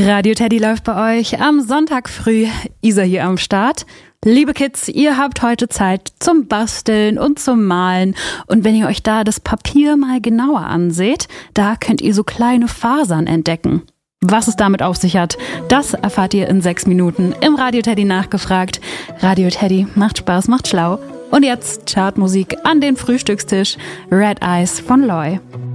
Radio Teddy läuft bei euch am Sonntag früh. Isa hier am Start. Liebe Kids, ihr habt heute Zeit zum Basteln und zum Malen. Und wenn ihr euch da das Papier mal genauer anseht, da könnt ihr so kleine Fasern entdecken. Was es damit auf sich hat, das erfahrt ihr in 6 Minuten im Radio Teddy nachgefragt. Radio Teddy macht Spaß, macht schlau. Und jetzt Chartmusik an den Frühstückstisch. Red Eyes von Loy.